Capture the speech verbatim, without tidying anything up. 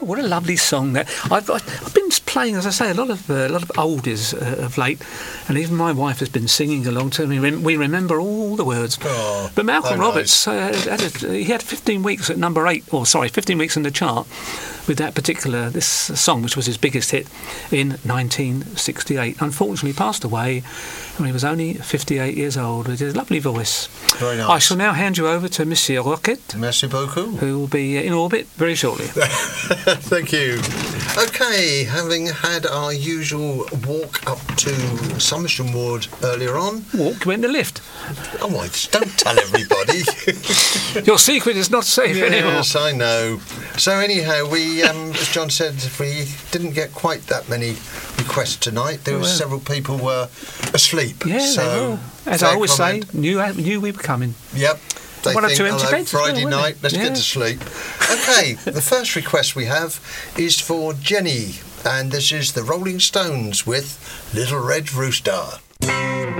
what a lovely song that I've, I've been playing, as I say, a lot of uh, a lot of oldies uh, of late, and even my wife has been singing along to me. We remember all the words. Oh, but Malcolm oh, Roberts, uh, had a, he had fifteen weeks at number eight, or sorry, fifteen weeks in the chart with that particular this song, which was his biggest hit in nineteen sixty-eight. Unfortunately, passed away when he was only fifty-eight years old with his lovely voice. Very nice. I shall now hand you over to Monsieur Rocket. Merci beaucoup. Who will be in orbit very shortly. Thank you. Okay, having had our usual walk up to Somersham Ward earlier on. Walk, went the lift. Oh, my, don't tell everybody. Your secret is not safe yes, anymore. Yes, I know. So anyhow, we, um, as John said, we didn't get quite that many requests tonight. There oh, were yeah. several people were asleep. Yeah, so they were. As I always comment. say, knew knew we were coming. Yep. They One or think, two empty hello, beds Friday well, night, let's yeah. get to sleep. Okay, the first request we have is for Jenny, and this is the Rolling Stones with Little Red Rooster.